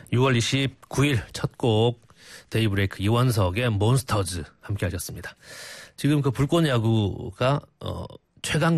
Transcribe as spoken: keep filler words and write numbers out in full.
유월 이십구일 첫 곡 데이브레이크 이원석의 몬스터즈 함께 하셨습니다. 지금 그 불꽃야구가 어, 최강